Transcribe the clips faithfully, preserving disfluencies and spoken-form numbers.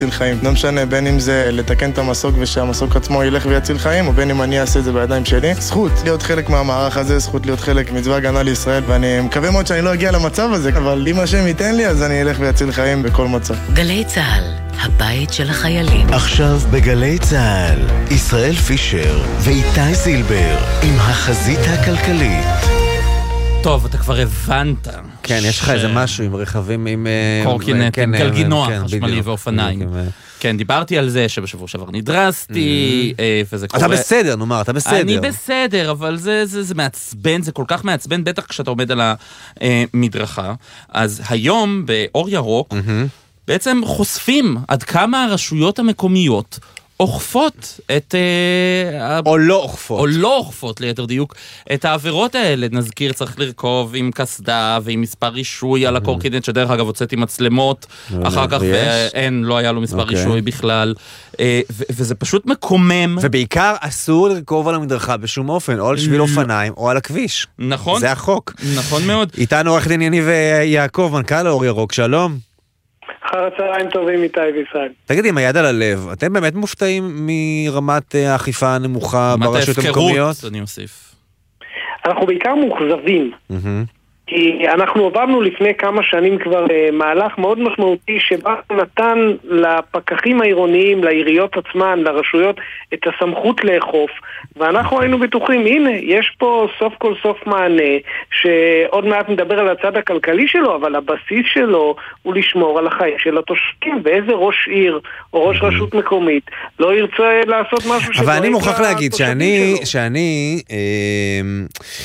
חיים. לא משנה בין אם זה לתקן את המסוק ושהמסוק עצמו ילך ויציל חיים, או בין אם אני אעשה את זה בידיים שלי. זכות להיות חלק מהמערך הזה, זכות להיות חלק מצבא הגנה לישראל, ואני מקווה מאוד שאני לא אגיע למצב הזה, אבל אם השם ייתן לי, אז אני אלך ויציל חיים בכל מצב. גלי צהל, הבית של החיילים. עכשיו בגלי צהל, ישראל פישר ואיתי זילבר עם החזית הכלכלית. טוב, אתה כבר הבנת. כן, יש לך איזה משהו עם רכבים, עם... קורקינט, עם גלגינוע, חשמלי ואופניים. כן, דיברתי על זה שבשבוע שעבר נדרסתי, וזה קורה... אתה בסדר, נאמר, אתה בסדר. אני בסדר, אבל זה מעצבן, זה כל כך מעצבן, בטח כשאתה עומד על המדרכה. אז היום, באור ירוק, בעצם חושפים עד כמה הרשויות המקומיות אוכפות את... או לא אוכפות. או לא אוכפות, ליתר דיוק, את העבירות האלה. נזכיר, צריך לרכוב עם קסדה ועם מספר רישוי על הקורקינט, שדרך אגב הוצאתי מצלמות, אחר כך אין, לא היה לו מספר רישוי בכלל, וזה פשוט מקומם. ובעיקר אסור לרכוב על המדרכה בשום אופן, או על שביל אופניים, או על הכביש. נכון. זה החוק. נכון מאוד. איתנו עורך דין יניב ויעקב, מנכ"ל אור ירוק, שלום. אחר הצהריים טובים איתי וישראל. תגידי, עם היד על הלב, אתם באמת מופתעים מרמת האכיפה הנמוכה ברשויות המקומיות? אני אוסיף. אנחנו בעיקר מוכזבים. כי אנחנו עברנו לפני כמה שנים כבר מהלך מאוד משמעותי שבא נתן לפקחים העירוניים, לעיריות עצמן, לרשויות, את הסמכות לאכוף, ואנחנו היינו בטוחים, הנה, יש פה סוף כל סוף מענה, שעוד מעט נדבר על הצד הכלכלי שלו, אבל הבסיס שלו הוא לשמור על החיים של התושבים, ואיזה ראש עיר או ראש רשות מקומית לא ירצה לעשות משהו אבל אני מוכרח להגיד שאני, שאני, אה,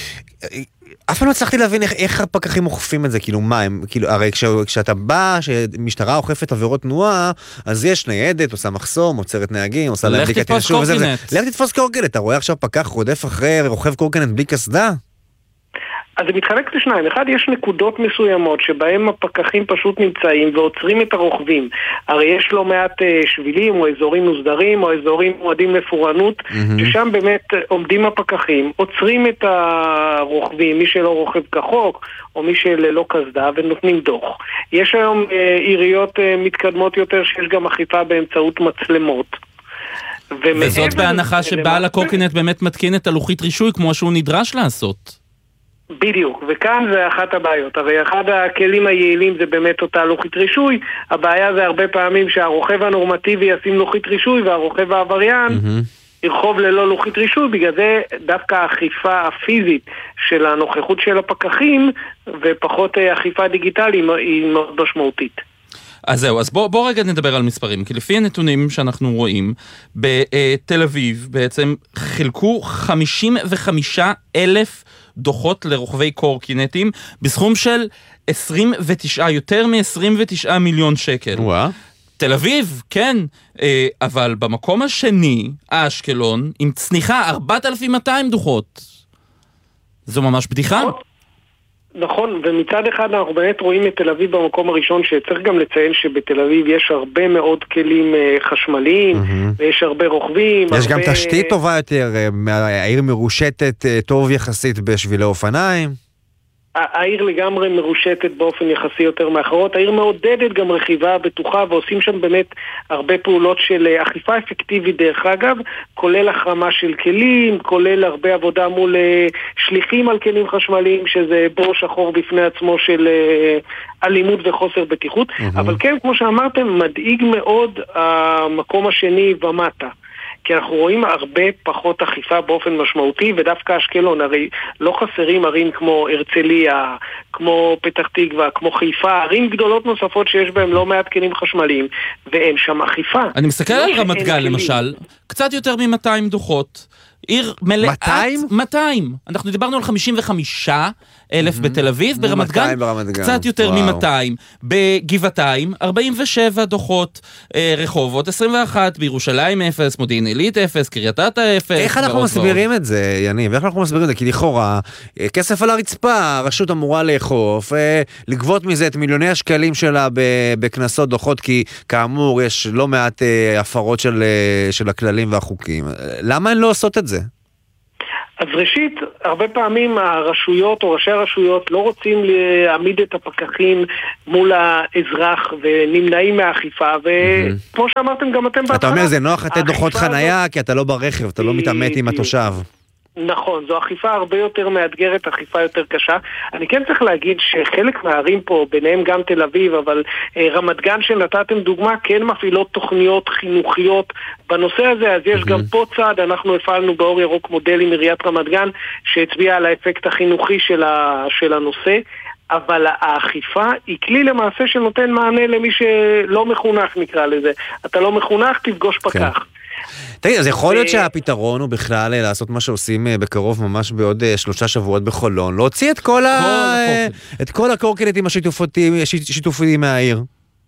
אף פעם לא הצלחתי להבין איך, איך הפקחים אוכפים את זה, כאילו מה הם, כאילו, הרי כש, כשאתה בא, שמשטרה אוכפת עבירות תנועה, אז יש ניידת, עושה מחסום, עוצרת נהגים, עושה להם בדיקת ישוב, וזה וזה. לך תתפוס קורקינט, אתה רואה עכשיו פקח רודף אחרי רוכב קורקינט בלי קסדה? אז זה מתחלק לשניים. אחד, יש נקודות מסוימות שבהם הפקחים פשוט נמצאים ועוצרים את הרוכבים. הרי יש לא מעט שבילים או אזורים מוסדרים או אזורים מועדים לפורענות, mm-hmm. ששם באמת עומדים הפקחים, עוצרים את הרוכבים, מי שלא רוכב כחוק או מי שללא קסדה, ונותנים דוח. יש היום אה, עיריות אה, מתקדמות יותר שיש גם אכיפה באמצעות מצלמות. וזאת בהנחה שבעל הקורקינט באמת מתקין את הלוחית רישוי כמו שהוא נדרש לעשות. בדיוק, וכאן זה אחת הבעיות. הרי אחד הכלים היעילים זה באמת אותה לוחית רישוי. הבעיה זה הרבה פעמים שהרוכב הנורמטיבי ישים לוחית רישוי והרוכב העבריין mm-hmm. ירחוב ללא לוחית רישוי. בגלל זה דווקא האכיפה הפיזית של הנוכחות של הפקחים ופחות אכיפה דיגיטלית היא מאוד משמעותית. אז זהו, אז בוא, בוא רגע נדבר על מספרים, כי לפי הנתונים שאנחנו רואים, בתל אביב בעצם חילקו חמישים וחמישה אלף דוחות לרוכבי קורקינטים, בסכום של עשרים ותשע, יותר מ-עשרים ותשעה מיליון שקל. וואה. תל אביב, כן, אבל במקום השני, אשקלון, עם צניחה ארבעת אלפים ומאתיים דוחות. זו ממש בדיחה. נכון, ומצד אחד אנחנו באמת רואים את תל אביב במקום הראשון, שצריך גם לציין שבתל אביב יש הרבה מאוד כלים חשמליים, mm-hmm. ויש הרבה רוכבים. יש הרבה... גם תשתית טובה יותר, העיר מרושתת טוב יחסית בשבילי אופניים. העיר לגמרי מרושתת באופן יחסי יותר מאחרות, העיר מעודדת גם רכיבה בטוחה, ועושים שם באמת הרבה פעולות של אכיפה אפקטיבית דרך אגב, כולל החרמה של כלים, כולל הרבה עבודה מול שליחים על כלים חשמליים, שזה בור שחור בפני עצמו של אלימות וחוסר בטיחות, mm-hmm. אבל כן, כמו שאמרתם, מדאיג מאוד המקום השני ומטה. כי אנחנו רואים הרבה פחות אכיפה באופן משמעותי, ודווקא אשקלון, הרי לא חסרים ערים כמו הרצליה, כמו פתח תקווה, כמו חיפה, ערים גדולות נוספות שיש בהם לא מעט כלים חשמליים, ואין שם אכיפה. אני מסתכל על רמת גן למשל, קצת יותר מ-מאתיים דוחות, עיר מלאת... מאתיים? מאתיים. אנחנו דיברנו על חמישים וחמישה אלף בתל אביב, ברמת גן קצת יותר מ-מאתיים. בגבעתיים, ארבעים ושבע דוחות, רחובות עשרים ואחת, בירושלים אפס, מודיעין עילית אפס, קריית אתא אפס. איך אנחנו מסבירים את זה, יניב? איך אנחנו מסבירים את זה? כי לכאורה, כסף על הרצפה, הרשות אמורה לאכוף, לגבות מזה את מיליוני השקלים שלה בכנסות דוחות, כי כאמור יש לא מעט הפרות של הכללים והחוקים. למה הן לא עושות את זה? אז ראשית, הרבה פעמים הרשויות או ראשי הרשויות לא רוצים להעמיד את הפקחים מול האזרח ונמנעים מהאכיפה, וכמו שאמרתם גם אתם בהתחלה. אתה אומר זה נוח לתת דוחות חנייה כי אתה לא ברכב, אתה לא מתעמת עם התושב. נכון, זו אכיפה הרבה יותר מאתגרת, אכיפה יותר קשה. אני כן צריך להגיד שחלק מהערים פה, ביניהם גם תל אביב, אבל אה, רמת גן שנתתם דוגמה, כן מפעילות תוכניות חינוכיות בנושא הזה, אז יש mm-hmm. גם פה צעד, אנחנו הפעלנו באור ירוק מודל עם עיריית רמת גן, שהצביע על האפקט החינוכי של, ה, של הנושא, אבל האכיפה היא כלי למעשה שנותן מענה למי שלא מחונך נקרא לזה. אתה לא מחונך, תפגוש פקח. כן. תראי, אז יכול להיות שהפתרון הוא בכלל לעשות מה שעושים בקרוב ממש בעוד שלושה שבועות בחולון, להוציא את כל את כל הקורקינטים השיתופיים מהעיר.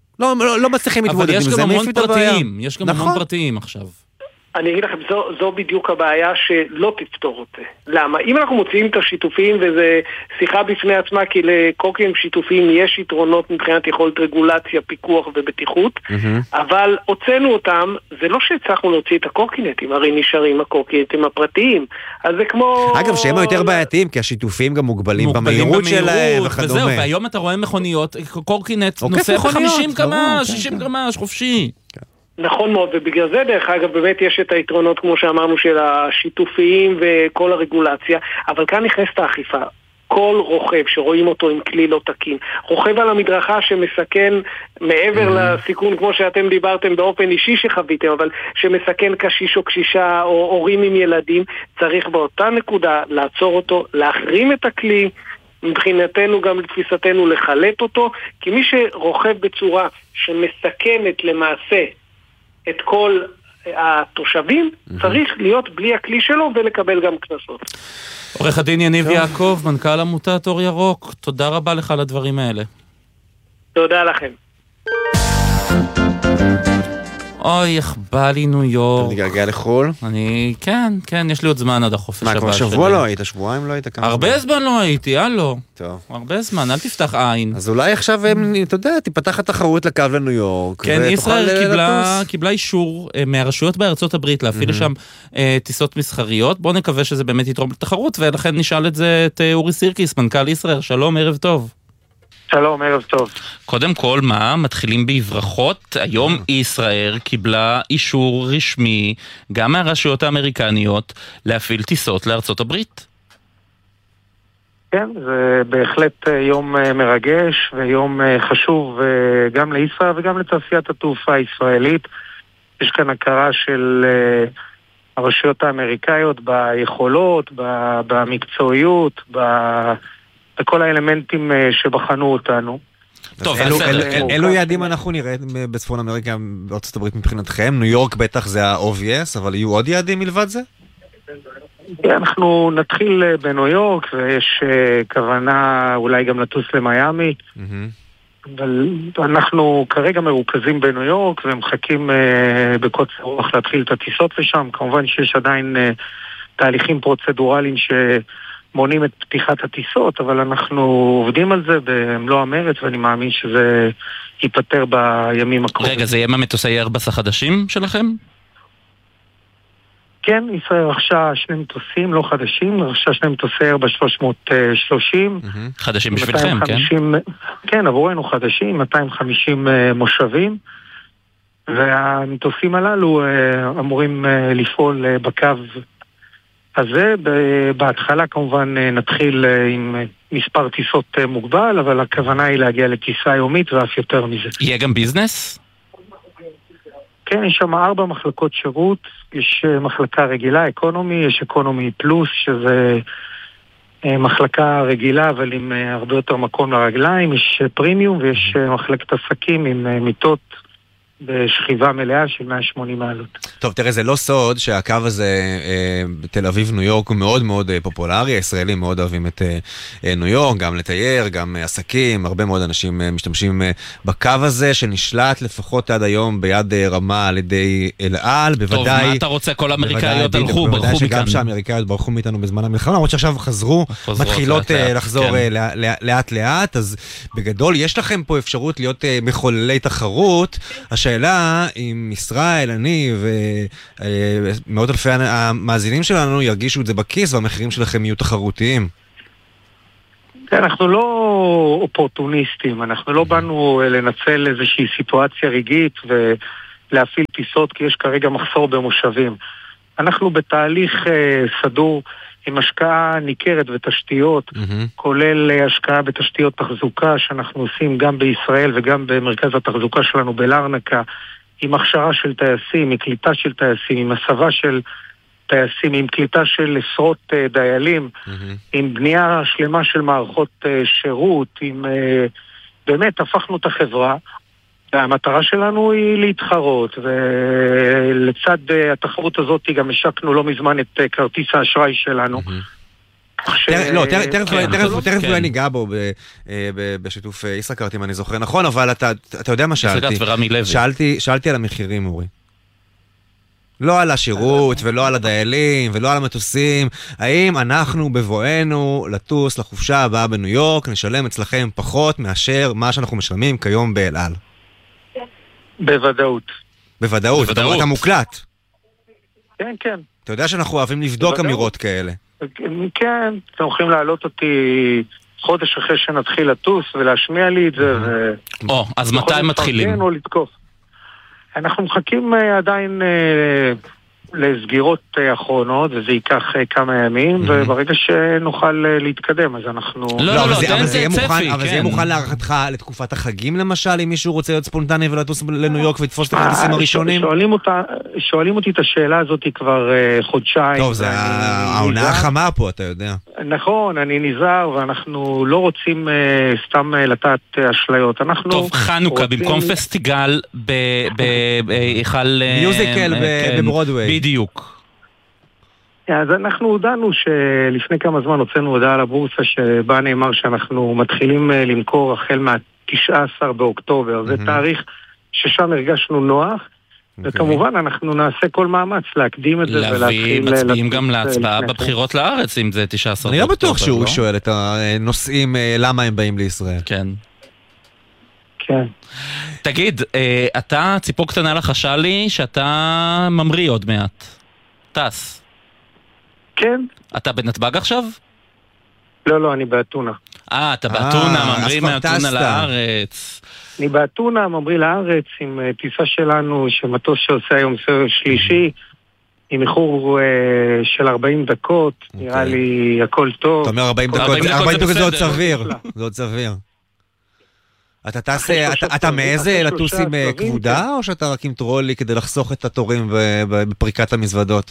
לא מצליחים להתמודד עם זה. אבל יש גם המון פרטיים, יש גם המון פרטיים עכשיו. אני אגיד לכם, זו, זו בדיוק הבעיה שלא תפתור אותה. למה? אם אנחנו מוציאים את השיתופים, וזה שיחה בפני עצמה, כי לקורקינטים שיתופיים יש יתרונות מבחינת יכולת רגולציה, פיקוח ובטיחות, mm-hmm. אבל הוצאנו אותם, זה לא שהצלחנו להוציא את הקורקינטים, הרי נשארים הקורקינטים הפרטיים. אז זה כמו... אגב, שהם יותר בעייתיים, כי השיתופים גם מוגבלים, מוגבלים במהירות שלהם וכדומה. וזהו, והיום אתה רואה מכוניות, קורקינט נוסע חמישים קמ"ש, שישים קמ"ש, חופשי. נכון מאוד, ובגלל זה דרך אגב באמת יש את היתרונות כמו שאמרנו של השיתופיים וכל הרגולציה, אבל כאן נכנסת האכיפה. כל רוכב שרואים אותו עם כלי לא תקין, רוכב על המדרכה שמסכן מעבר לסיכון כמו שאתם דיברתם באופן אישי שחוויתם, אבל שמסכן קשיש או קשישה או הורים עם ילדים, צריך באותה נקודה לעצור אותו, להחרים את הכלי, מבחינתנו גם לתפיסתנו לחלט אותו, כי מי שרוכב בצורה שמסכנת למעשה את כל התושבים, צריך להיות בלי הכלי שלו ולקבל גם קנסות. עורך הדין יניב יעקב, מנכ"ל עמותת אור ירוק, תודה רבה לך על הדברים האלה. תודה לכם. אוי, איך בא לי ניו יורק. אתה מתגעגע לחול? אני, כן, כן, יש לי עוד זמן עד החופש הבא. מה, כבר שבוע לא היית? שבועיים לא היית? הרבה זמן לא הייתי, הלו. טוב. הרבה זמן, אל תפתח עין. אז אולי עכשיו, אתה יודע, תיפתח התחרות לקו לניו יורק. כן, ישראל קיבלה אישור מהרשויות בארצות הברית להפעיל לשם טיסות מסחריות. בואו נקווה שזה באמת יתרום לתחרות, ולכן נשאל את זה את אורי סירקיס, מנכ"ל ישראל. שלום, ערב טוב. שלום, ערב טוב. קודם כל, מה? מתחילים בהברכות. היום ישראל קיבלה אישור רשמי, גם מהרשויות האמריקניות, להפעיל טיסות לארצות הברית. כן, זה בהחלט יום מרגש ויום חשוב גם לישראל וגם לתעשיית התעופה הישראלית. יש כאן הכרה של הרשויות האמריקאיות ביכולות, במקצועיות, ב... וכל האלמנטים שבחנו אותנו. טוב, אילו יעדים אנחנו נראה בצפון אמריקה, בארצות הברית מבחינתכם? ניו יורק בטח זה ה-obvious, אבל יהיו עוד יעדים מלבד זה? אנחנו נתחיל בניו יורק, ויש כוונה אולי גם לטוס למיימי, אבל אנחנו כרגע מרוכזים בניו יורק, ומחכים בקוצר רוח להתחיל את הטיסות לשם. כמובן שיש עדיין תהליכים פרוצדורליים ש... מונים את פתיחת הטיסות, אבל אנחנו עובדים על זה במלוא המרץ, ואני מאמין שזה ייפטר בימים הקרובים. רגע, זה יהיה מהמטוסי איירבס החדשים שלכם? כן, ישראל רכשה שני מטוסים, לא חדשים, רכשה שני מטוסי איירבס שלוש מאות שלושים. חדשים בשבילכם, כן? כן, עבורנו חדשים, מאתיים וחמישים מושבים, והמטוסים הללו אמורים לפעול בקו אז זה, בהתחלה כמובן נתחיל עם מספר טיסות מוגבל, אבל הכוונה היא להגיע לטיסה יומית ואף יותר מזה. יהיה גם ביזנס? כן, יש שם ארבע מחלקות שירות, יש מחלקה רגילה, אקונומי, יש אקונומי פלוס, שזה מחלקה רגילה, אבל עם הרבה יותר מקום לרגליים, יש פרימיום ויש מחלקת עסקים עם מיטות, בשכיבה מלאה של מאה ושמונים מעלות. טוב, תראה, זה לא סוד שהקו הזה בתל אביב ניו יורק הוא מאוד מאוד פופולרי, הישראלים מאוד אוהבים את ניו יורק, גם לתייר, גם עסקים, הרבה מאוד אנשים משתמשים בקו הזה, שנשלט לפחות עד היום ביד רמה על ידי אל על, בוודאי... טוב, מה אתה רוצה? כל האמריקאיות הלכו, ברחו מכאן. בוודאי שגם שהאמריקאיות ברחו מאיתנו בזמן המלחמה, למרות שעכשיו חזרו, מתחילות לחזור לאט לאט, אז בגדול יש לכם פה אפשרות להיות מחוללי תחרות. השאלה אם ישראל, אני מאות אלפי המאזינים שלנו ירגישו את זה בכיס והמחירים שלכם יהיו תחרותיים. אנחנו לא אופורטוניסטים, אנחנו לא באנו לנצל איזושהי סיטואציה רגעית ולהפעיל טיסות, כי יש כרגע מחסור במושבים. אנחנו בתהליך סדור עם השקעה ניכרת ותשתיות, mm-hmm. כולל השקעה בתשתיות תחזוקה שאנחנו עושים גם בישראל וגם במרכז התחזוקה שלנו בלרנקה, עם הכשרה של טייסים, עם קליטה של טייסים, עם הסבה של טייסים, עם קליטה של עשרות uh, דיילים, mm-hmm. עם בנייה שלמה של מערכות uh, שירות, עם uh, באמת הפכנו את החברה, והמטרה שלנו היא להתחרות, ולצד uh, התחרות הזאת גם השקנו לא מזמן את uh, כרטיס האשראי שלנו. Mm-hmm. ש... לא, תכף אולי ניגע בו בשיתוף ישראכרט, אם אני זוכר נכון, אבל אתה יודע מה שאלתי? שאלתי על המחירים, אורי. לא על השירות, ולא על הדיילים, ולא על המטוסים. האם אנחנו בבואנו לטוס לחופשה הבאה בניו יורק, נשלם אצלכם פחות מאשר מה שאנחנו משלמים כיום באל על? בוודאות. בוודאות, אתה מוקלט. כן, כן. אתה יודע שאנחנו אוהבים לבדוק אמירות כאלה. כן, אתם יכולים להעלות אותי חודש אחרי שנתחיל לטוס ולהשמיע לי את זה. או, אז מתי מתחילים? או לתקוף. אנחנו מחכים עדיין לסגירות אחרונות, וזה ייקח כמה ימים, וברגע שנוכל להתקדם, אז אנחנו... לא, לא, לא, אבל זה יהיה מוכן להערכתך לתקופת החגים למשל, אם מישהו רוצה להיות ספונטני ולטוס לניו יורק ולתפוס את הכרטיסים הראשונים? שואלים אותי את השאלה הזאת כבר חודשיים. טוב, זה העונה החמה פה, אתה יודע. נכון, אני נזהר, ואנחנו לא רוצים סתם לטעת אשליות. טוב, חנוכה, במקום פסטיגל בהיכל... מיוזיקל בברודווי. בדיוק. אז אנחנו הודענו שלפני כמה זמן הוצאנו הודעה על הבורסה שבה נאמר שאנחנו מתחילים למכור החל מה-תשעה עשר באוקטובר. זה תאריך ששם הרגשנו נוח, וכמובן אנחנו נעשה כל מאמץ להקדים את זה ולהתחיל... להביא מצביעים גם להצבעה בבחירות לארץ, אם זה תשעה עשר באוקטובר. אני לא בטוח שהוא שואל את הנושאים למה הם באים לישראל. כן. כן. תגיד, אתה, ציפור קטנה לחשה לי שאתה ממריא עוד מעט. טס. כן. אתה בנתב"ג עכשיו? לא, לא, אני באתונה. אה, אתה באתונה, ממריא מאתונה לארץ. אני באתונה, ממריא לארץ עם טיסה שלנו, שמטוס שעושה היום סבב שלישי, עם איחור של ארבעים דקות, נראה לי הכל טוב. אתה אומר ארבעים דקות, ארבעים דקות זה עוד סביר. זה עוד סביר. אתה טס, אתה מאיזה לטוס עם כבודה, או שאתה רק עם טרולי כדי לחסוך את התורים בפריקת המזוודות?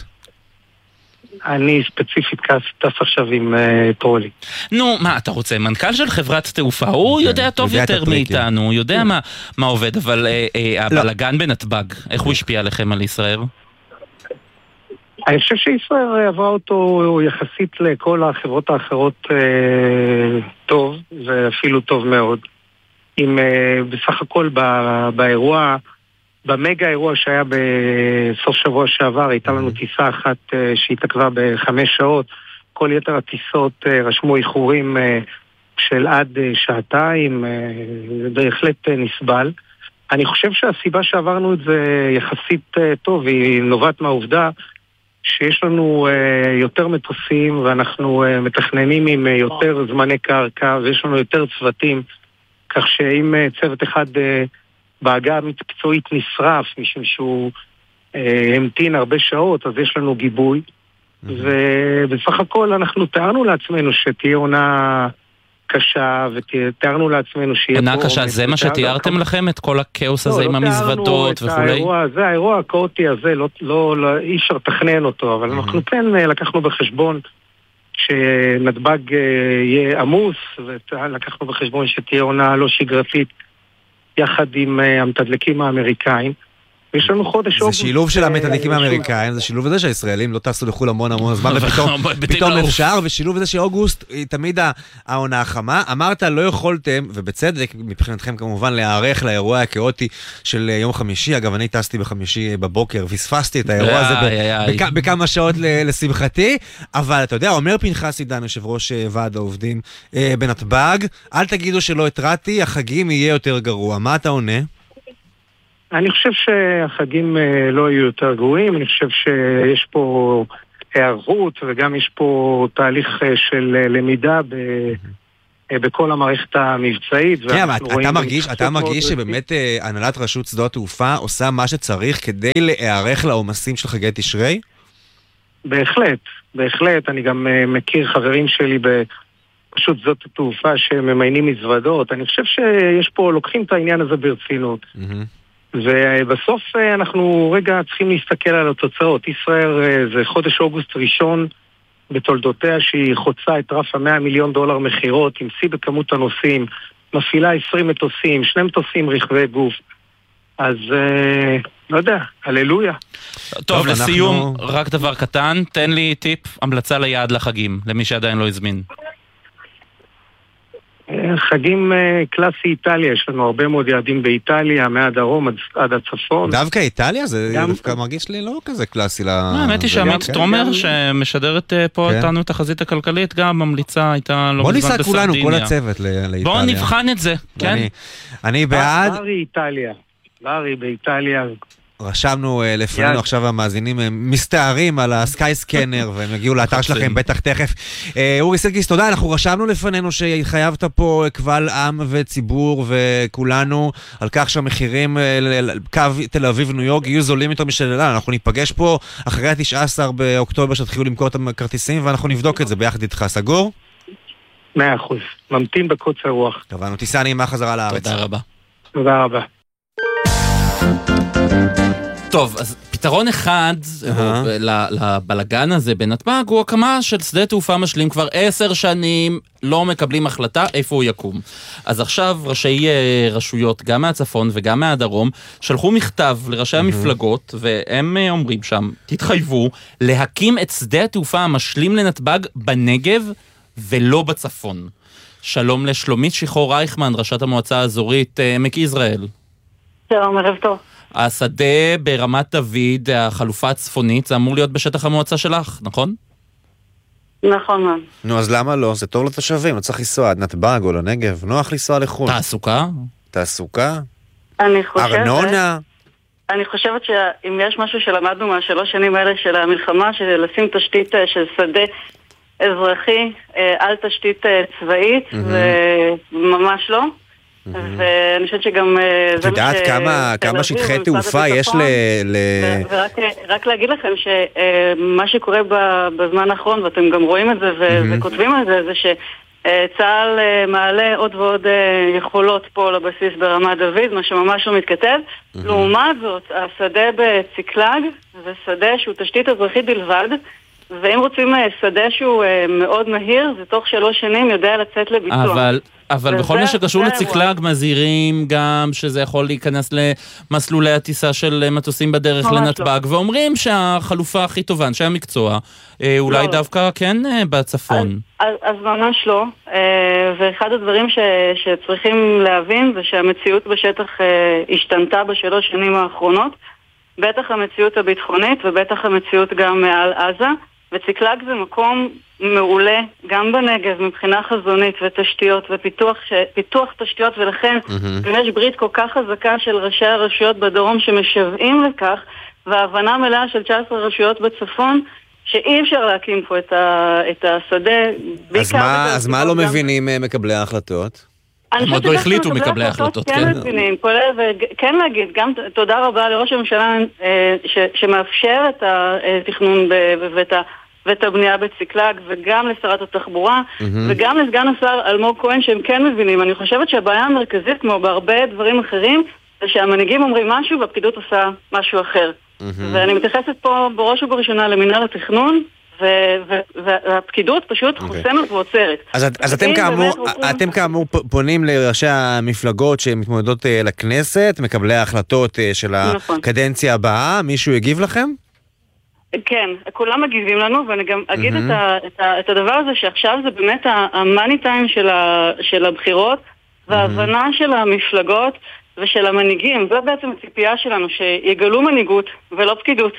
אני ספציפית טס עכשיו עם טרולי. נו, מה אתה רוצה? מנכ"ל של חברת תעופה, הוא יודע טוב יותר מאיתנו, הוא יודע מה עובד, אבל הבלגן בנתב"ג, איך הוא השפיע עליכם על ישראל? אני חושב שישראל עברה אותו יחסית לכל החברות האחרות טוב, ואפילו טוב מאוד. עם בסך הכל באירוע, במגה אירוע שהיה בסוף שבוע שעבר, הייתה לנו טיסה אחת שהתעכבה בחמש שעות, כל יתר הטיסות רשמו איחורים של עד שעתיים, זה בהחלט נסבל. אני חושב שהסיבה שעברנו את זה יחסית טוב, היא נובעת מהעובדה שיש לנו יותר מטוסים, ואנחנו מתכננים עם יותר זמני קרקע, ויש לנו יותר צוותים, כך שאם צוות אחד בהגה המקצועית נשרף, משום שהוא המתין הרבה שעות, אז יש לנו גיבוי. ובסך הכל אנחנו תיארנו לעצמנו שתהיה עונה קשה, ותיארנו לעצמנו שיהיה... עונה קשה, זה מה שתיארתם לכם? את כל הכאוס הזה עם המזוודות וכולי? זה האירוע הקאוטי הזה, אי אפשר לתכנן אותו, אבל אנחנו כן לקחנו בחשבון שנתב"ג יהיה עמוס, ולקחנו בחשבון שתהיה עונה לא שגרתית יחד עם המתדלקים האמריקאים. יש לנו חודש אוגוסט. זה שילוב של המתדלקים האמריקאים, זה שילוב הזה שהישראלים לא טסו לחול המון המון זמן, ופתאום אפשר, ושילוב הזה שאוגוסט היא תמיד העונה החמה. אמרת לא יכולתם, ובצדק מבחינתכם כמובן להיערך לאירוע הכאוטי של יום חמישי. אגב, אני טסתי בחמישי בבוקר, ופספסתי את האירוע הזה בכמה שעות לשמחתי, אבל אתה יודע, אומר פנחס עידן, יושב ראש ועד העובדים בנתב"ג, אל תגידו שלא התרעתי, החגים יהיה יותר גרוע. מה אתה עונה? אני חושב שהחגים לא יהיו יותר גרועים, אני חושב שיש פה הערכות וגם יש פה תהליך של למידה ב... בכל המערכת המבצעית. כן, אתה מרגיש, אתה מרגיש שבאמת הנהלת רשות שדות תעופה עושה מה שצריך כדי להיערך לעומסים של חגי תשרי? בהחלט, בהחלט. אני גם מכיר חברים שלי בפשוט שדות התעופה שממיינים מזוודות. אני חושב שיש פה, לוקחים את העניין הזה ברצינות. ובסוף אנחנו רגע צריכים להסתכל על התוצאות. ישראל זה חודש אוגוסט ראשון בתולדותיה שהיא חוצה את רף ה-מאה מיליון דולר מחירות, עם שיא בכמות הנוסעים, מפעילה עשרים מטוסים, שני מטוסים רכבי גוף. אז אה, לא יודע, הללויה. טוב, טוב לסיום, אנחנו... רק דבר קטן, תן לי טיפ, המלצה ליעד לחגים, למי שעדיין לא הזמין. חגים קלאסי איטליה, יש לנו הרבה מאוד יעדים באיטליה, מהדרום עד, עד הצפון. דווקא איטליה? זה גם... דווקא מרגיש לי לא כזה קלאסי. לה... האמת היא שעמית תומר, גם... שמשדרת פה כן. איתנו את החזית הכלכלית, גם ממליצה הייתה לא בוא ניסע כולנו, כל הצוות לאיטליה. בוא נבחן את זה, כן? אני, אני בעד... בארי איטליה, בארי באיטליה... רשמנו לפנינו עכשיו המאזינים מסתערים על הסקאי סקנר והם יגיעו לאתר שלכם בטח תכף. אורי סירקיס, תודה, אנחנו רשמנו לפנינו שהתחייבת פה קבל עם וציבור וכולנו על כך שהמחירים קו תל אביב ניו יורק יהיו זולים יותר משללה. אנחנו ניפגש פה אחרי ה-תשעה עשר באוקטובר שתתחילו למכור את הכרטיסים ואנחנו נבדוק את זה ביחד איתך, סגור? מאה אחוז, ממתין בקוצר רוח. טוב, טיסה נעימה חזרה לארץ. תודה רבה. תודה רבה. טוב, אז פתרון אחד לבלגן הזה בנתב"ג הוא הקמה של שדה תעופה משלים. כבר עשר שנים לא מקבלים החלטה איפה הוא יקום. אז עכשיו ראשי רשויות, גם מהצפון וגם מהדרום, שלחו מכתב לראשי המפלגות, והם אומרים שם, תתחייבו להקים את שדה התעופה המשלים לנתב"ג בנגב ולא בצפון. שלום לשלומית שחור רייכמן, ראשת המועצה האזורית עמק יזרעאל. שלום, ערב טוב. השדה ברמת דוד, החלופה הצפונית, זה אמור להיות בשטח המועצה שלך, נכון? נכון, מה. נו, אז למה לא? זה טוב לתושבים, לא צריך לנסוע עד נתב"ג או לנגב, נוח לנסוע לחו"ל. תעסוקה? תעסוקה? אני חושבת... ארנונה? אני חושבת שאם יש משהו שלמדנו מהשלוש שנים האלה של המלחמה, של לשים תשתית של שדה אזרחי על תשתית צבאית, וממש לא. ואני חושבת שגם... את יודעת כמה שטחי תעופה יש ל... ורק להגיד לכם שמה שקורה בזמן האחרון, ואתם גם רואים את זה וכותבים על זה, זה שצה"ל מעלה עוד ועוד יכולות פה לבסיס ברמת דוד, מה שממש לא מתכתב. לעומת זאת, השדה בציקלג זה שדה שהוא תשתית אזרחית בלבד, ואם רוצים שדה שהוא מאוד מהיר, זה תוך שלוש שנים יודע לצאת לביצוע. אבל... אבל בכל מה שקשור לציקלג מזהירים גם שזה יכול להיכנס למסלולי הטיסה של מטוסים בדרך לנתב"ג, ואומרים שהחלופה הכי טובה, אנשי המקצוע, אולי דווקא כן בצפון. אז ממש לא, ואחד הדברים שצריכים להבין זה שהמציאות בשטח השתנתה בשלוש שנים האחרונות, בטח המציאות הביטחונית ובטח המציאות גם מעל עזה, וציקלג זה מקום מעולה גם בנגב מבחינה חזונית ותשתיות ופיתוח ש... פיתוח תשתיות, ולכן mm-hmm. יש ברית כל כך חזקה של ראשי הרשויות בדרום שמשוועים לכך, והבנה מלאה של תשע עשרה רשויות בצפון שאי אפשר להקים פה את, ה... את השדה. אז מה, אז מה לא גם... מבינים מקבלי ההחלטות? הם עוד לא החליטו מקבלי ההחלטות, כן. כן להגיד, גם תודה רבה לראש הממשלה שמאפשר את התכנון ואת ה... ואת הבנייה בציקלג, וגם לשרת התחבורה, mm-hmm. וגם לסגן השר אלמוג כהן, שהם כן מבינים. אני חושבת שהבעיה המרכזית, כמו בהרבה דברים אחרים, זה שהמנהיגים אומרים משהו, והפקידות עושה משהו אחר. Mm-hmm. ואני מתייחסת פה בראש ובראשונה למינהל התכנון, והפקידות פשוט חוסמת ועוצרת. אז אתם כאמור פונים לראשי המפלגות שמתמודדות לכנסת, מקבלי ההחלטות של הקדנציה הבאה, מישהו יגיב לכם? כן, כולם מגיבים לנו, ואני גם אגיד את, ה, את, ה, את הדבר הזה שעכשיו זה באמת המאני טיים של, ה, של הבחירות, וההבנה של המפלגות ושל המנהיגים. זו בעצם הציפייה שלנו, שיגלו מנהיגות ולא פקידות,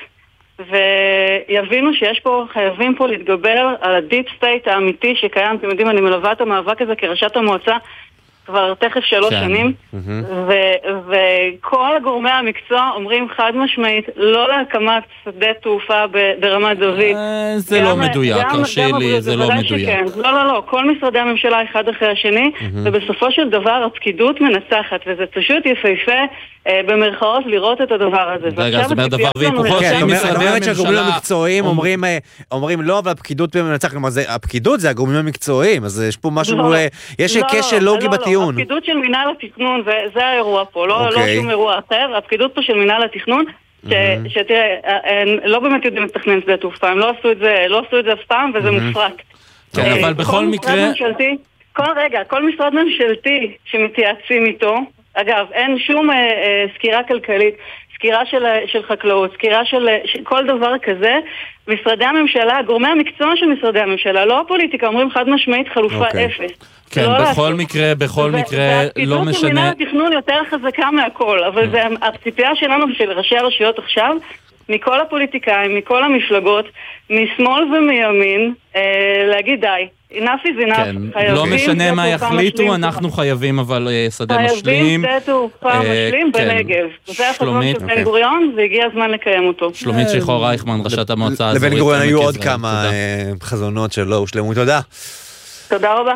ויבינו שיש פה, חייבים פה להתגבר על הדיפ סטייט האמיתי שקיים. אתם יודעים, אני מלווה את המאבק הזה כראשת המועצה כבר תכף שלוש כן. שנים, ו- וכל גורמי המקצוע אומרים חד משמעית לא להקמת שדה תעופה ב- ברמת דוד. אה, זה לא מדויק, הרשי לי, זה לא מדויק. לא, לא, לא, כל משרדי הממשלה אחד אחרי השני, ובסופו של דבר הפקידות מנצחת, וזה פשוט יפהפה אה, במרכאות לראות את הדבר הזה. רגע, זאת אומרת דבר והיפוכו כן, של את משרדי אומרת שהגורמים הממשלה. המקצועיים אומרים, אה, אומרים לא, אבל הפקידות מנצחת, כלומר, זה- הפקידות זה הגורמים המקצועיים, אז יש פה משהו, לא, אה, יש לא, כשל לא, לוגי לא, לא, בטיעון. הפקידות של מינהל התכנון, וזה האירוע פה, לא, לא אוקיי. שום אירוע אחר, הפקידות פה של מינהל התכנון, ש- שתראה, הם לא באמת יודעים לתכנן שדה תעופה, הם לא עשו את זה, לא עשו את זה אף פעם, וזה מופרק. כן, אה, אבל כל בכל משרד מקרה... ממשלתי, כל רגע, כל משרד ממשלתי שמתייעצים איתו, אגב, אין שום אה, אה, סקירה כלכלית, סקירה של, של חקלאות, סקירה של, של כל דבר כזה, משרדי הממשלה, גורמי המקצוע של משרדי הממשלה, לא הפוליטיקה, אומרים חד משמעית חלופה אוקיי. אפס. כן, לא בכל לעשות. מקרה, בכל ו- מקרה, לא והפקידות של משנה... מינהל התכנון יותר חזקה מהכל, אבל זה הציפייה שלנו ושל ראשי הרשויות עכשיו, מכל הפוליטיקאים, מכל המפלגות, משמאל ומימין, אה, להגיד די. enough is enough, כן, חייבים לא משנה שדה מה תעופה יחליטו, משלים. אנחנו חייבים אבל אה, שדה חייבים משלים. שדה תעופה אה, משלים כן. בנגב. זה החזון שלומית, של אוקיי. בן גוריון, והגיע הזמן לקיים אותו. שלומית שיחור רייכמן, ראשת המועצה האזורית. לבן גוריון עמק היו עוד יזרעאל. כמה תודה. אה, חזונות שלא הושלמו, תודה. תודה רבה.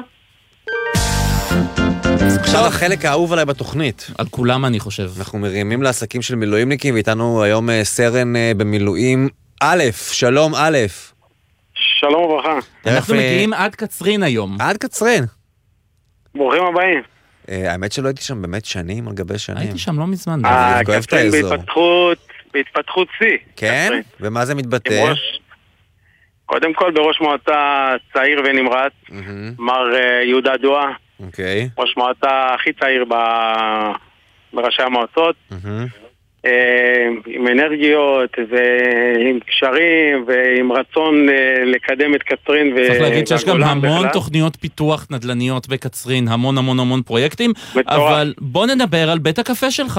עכשיו החלק האהוב עליי בתוכנית. על כולם אני חושב. אנחנו מרימים לעסקים של מילואימניקים, ואיתנו היום אה, סרן אה, במילואים א', שלום א'. שלום וברכה. אנחנו אה, מגיעים עד קצרין היום. עד קצרין. ברוכים הבאים. אה, האמת שלא הייתי שם באמת שנים על גבי שנים. הייתי שם לא מזמן. אה, אה, כואב את קצרין האזור. בהתפתחות, בהתפתחות שיא. כן? קצרין. ומה זה עם מתבטא? ראש- קודם כל בראש מועצה צעיר ונמרץ, מהמם, מר אה, יהודה דואה, אוקיי. ראש מועצה הכי צעיר ב- בראשי המועצות, מהמם. אה, עם אנרגיות ועם קשרים ועם רצון אה, לקדם את קצרין ו- צריך להגיד שיש גם והגולן המון בכלל. תוכניות פיתוח נדל"ניות בקצרין, המון המון המון פרויקטים, מטורף. אבל בוא נדבר על בית הקפה שלך.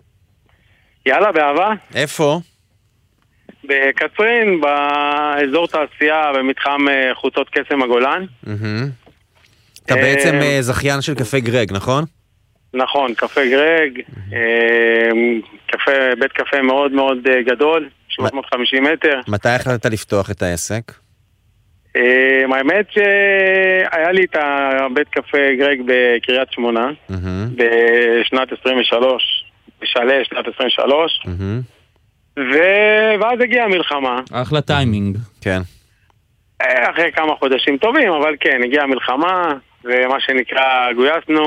יאללה, באהבה. איפה? בקצרין, באזור תעשייה, במתחם אה, חוצות קסם הגולן. מהמם. אתה אה, בעצם אה, זכיין של קפה גרג, נכון? נכון, קפה גרג, אה, קפה, בית קפה מאוד מאוד אה, גדול, שלוש מאות וחמישים מטר. מתי החלטת לפתוח את העסק? אה, האמת שהיה לי את הבית קפה גרג בקריית שמונה, מהמם, בשנת עשרים ושלוש, בשלהי שנת עשרים ושלוש, מהמם. ו- ואז הגיעה המלחמה. אחלה טיימינג. כן. אה, אחרי כמה חודשים טובים, אבל כן, הגיעה המלחמה, ומה שנקרא, גויסנו,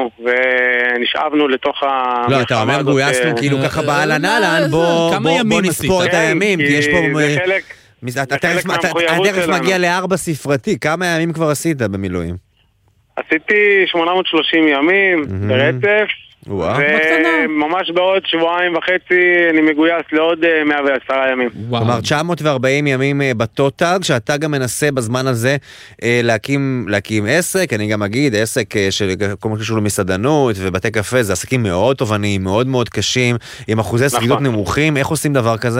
ונשאבנו לתוך המלחמה לא, אתה אומר הזאת, גויסנו אה, כאילו ככה באהלן אה, אהלן, בוא כמה בוא- בוא ימים נספור עשית? את הימים, כי יש פה... זה חלק, מזה- אתה זה חלק תכף- אתה- מהמחויבות אתה תכף שלנו. מגיע לארבע ספרתי, כמה ימים כבר עשית במילואים? עשיתי שמונה מאות ושלושים ימים ברצף, וואו. וממש בעוד שבועיים וחצי אני מגויס לעוד אה, מאה ועשרה ימים. וואו. כלומר תשע מאות וארבעים ימים אה, בטוטל, שאתה גם מנסה בזמן הזה אה, להקים, להקים עסק, אני גם אגיד, עסק אה, של כל מה שקשור למסעדנות ובתי קפה, זה עסקים מאוד תובעניים, מאוד מאוד קשים, עם אחוזי שרידות נמוכים, איך עושים דבר כזה?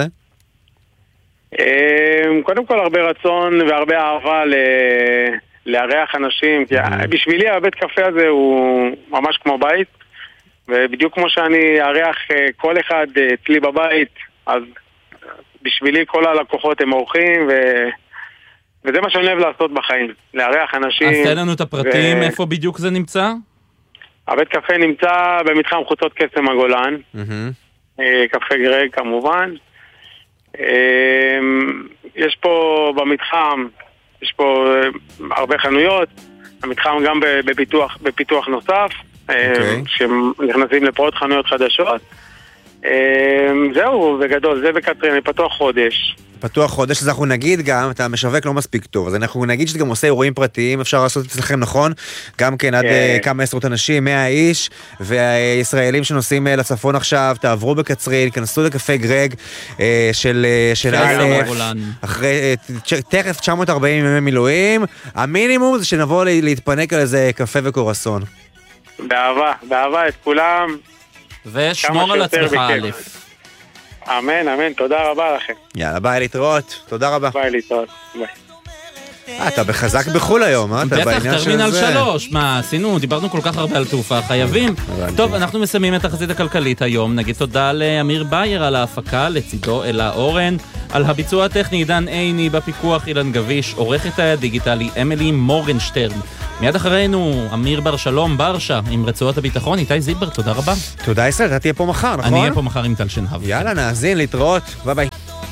אה, קודם כל הרבה רצון והרבה אהבה ל... לארח אנשים, כי בשבילי הבית קפה הזה הוא ממש כמו בית, ובדיוק כמו שאני ארח אה, כל אחד אה, אצלי בבית, אז בשבילי כל הלקוחות הם אורחים, ו... וזה מה שאני אוהב לעשות בחיים, לארח אנשים. אז תן לנו את הפרטים, ו- איפה בדיוק זה נמצא? הבית קפה נמצא במתחם חוצות קסם הגולן, מהמם. אה, קפה גרג כמובן. אה, יש פה במתחם, יש פה אה, הרבה חנויות, המתחם גם בפיתוח, בפיתוח נוסף, אה, אוקיי. שנכנסים לפה עוד חנויות חדשות. אה, זהו, בגדול, זה בקצרין, אני פתוח חודש. פתוח חודש, אז אנחנו נגיד גם, אתה משווק לא מספיק טוב, אז אנחנו נגיד שאתה גם עושה אירועים פרטיים, אפשר לעשות אצלכם, נכון? גם כן עד כן. אה, כמה עשרות אנשים, מאה איש, והישראלים שנוסעים אה, לצפון עכשיו, תעברו בקצרין, כנסו לקפה גרג אה, של אה, של כן, א', בגולן. אחרי, אה, תש- תכף תשע מאות וארבעים ימי מילואים, המינימום זה שנבוא לה- להתפנק על איזה קפה וקורסון. באהבה, באהבה את כולם. ושמור כמה על שיותר עצמך א'. בכיף. אמן, אמן, תודה רבה לכם. יאללה, ביי להתראות, תודה רבה. ביי להתראות. ביי. אתה בחזק בחול היום, אה? בטח, טרמינל שלוש. מה, עשינו, דיברנו כל כך הרבה על תעופה, חייבים. טוב, אנחנו מסיימים את החזית הכלכלית היום. נגיד תודה לאמיר בייר על ההפקה, לצידו אלה אורן, על הביצוע הטכני עידן עיני, בפיקוח אילן גביש, עורכת הדיגיטלי אמילי מורגנשטרן. מיד אחרינו, אמיר בר שלום ברשה, עם רצועות הביטחון, איתי זילבר, תודה רבה. תודה ישראל, אתה תהיה פה מחר, נכון? אני אהיה פה מחר עם טל שנהב. יאללה, נאזין, להתראות, ביי ביי.